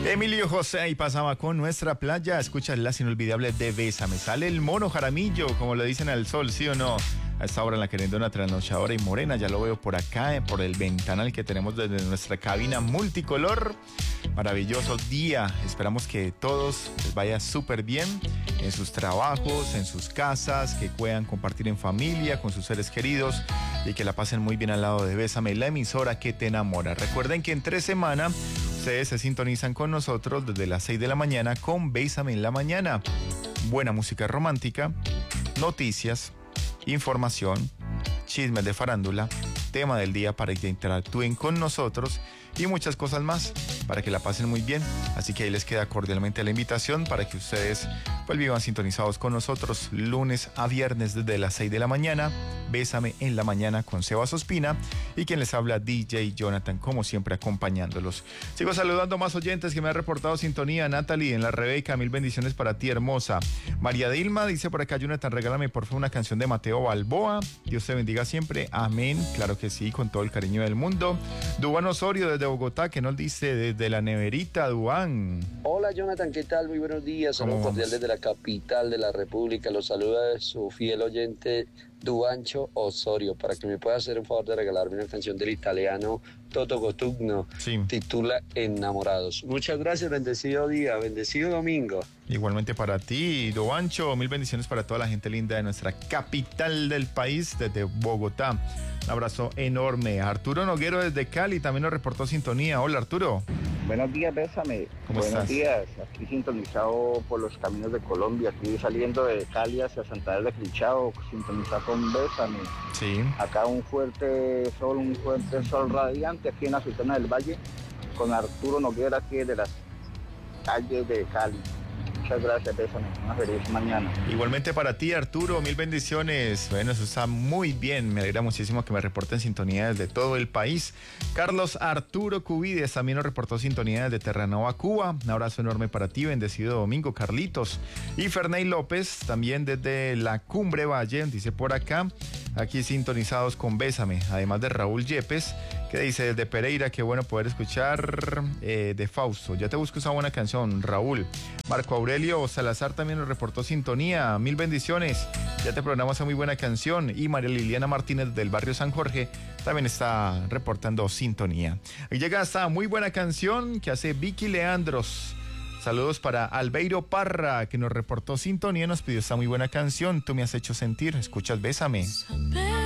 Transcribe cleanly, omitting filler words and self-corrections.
Emilio José y pasaba con nuestra playa. Escuchas las inolvidables de Bésame. Sale el mono Jaramillo, como le dicen al sol, ¿sí o no? A esta hora en la querendona trasnochadora y morena. Ya lo veo por acá, por el ventanal que tenemos desde nuestra cabina multicolor. Maravilloso día. Esperamos que todos les vaya súper bien en sus trabajos, en sus casas, que puedan compartir en familia, con sus seres queridos y que la pasen muy bien al lado de Bésame, la emisora que te enamora. Recuerden que en 3 semanas ustedes se sintonizan con nosotros desde las 6 de la mañana con Bésame en la mañana. Buena música romántica, noticias, información, chismes de farándula, tema del día para que interactúen con nosotros y muchas cosas más para que la pasen muy bien. Así que ahí les queda cordialmente la invitación para que ustedes pues vivan sintonizados con nosotros lunes a viernes desde las 6 de la mañana. Bésame en la mañana con Sebas Ospina y quien les habla DJ Jonathan, como siempre acompañándolos. Sigo saludando más oyentes que me han reportado sintonía. Natalie en la Rebeca, mil bendiciones para ti, hermosa. María Dilma dice por acá: Jonathan, regálame por favor una canción de Mateo Balboa. Dios te bendiga siempre, amén. Claro que sí, con todo el cariño del mundo. Duván Osorio desde Bogotá, que nos dice desde la neverita. Duván. Hola Jonathan, ¿qué tal? Muy buenos días. Saludos cordial desde la capital de la República. Los saluda su fiel oyente Duancho Osorio, para que me pueda hacer un favor de regalarme una canción del italiano Toto Cotugno, sí. Titula Enamorados. Muchas gracias, bendecido día, bendecido domingo. Igualmente para ti, Duancho, mil bendiciones para toda la gente linda de nuestra capital del país, desde Bogotá. Un abrazo enorme. Arturo Noguero desde Cali también nos reportó sintonía. Hola, Arturo. Buenos días, Bésame. ¿Cómo Buenos estás? días, aquí sintonizado por los caminos de Colombia, aquí saliendo de Cali hacia Santander de Clichao, sintonizado con Bésame. Sí. Acá un fuerte sol radiante aquí en la Sultana del Valle, con Arturo Noguera aquí de las calles de Cali. Muchas gracias, Bésame. Una feliz mañana. Igualmente para ti, Arturo, mil bendiciones. Bueno, eso está muy bien. Me alegra muchísimo que me reporten sintonía desde todo el país. Carlos Arturo Cubides también nos reportó sintonía desde Terranova, Cuba. Un abrazo enorme para ti, bendecido domingo, Carlitos. Y Ferney López, también desde la Cumbre Valle, dice por acá, aquí sintonizados con Bésame. Además de Raúl Yepes, que dice desde Pereira, qué bueno poder escuchar de Fausto. Ya te busco esa buena canción, Raúl. Marco Aurelio Salazar también nos reportó sintonía. Mil bendiciones. Ya te programamos esa muy buena canción. Y María Liliana Martínez del barrio San Jorge también está reportando sintonía. Aquí llega esta muy buena canción que hace Vicky Leandros. Saludos para Albeiro Parra, que nos reportó sintonía. Nos pidió esta muy buena canción. Tú me has hecho sentir. Escuchas Bésame.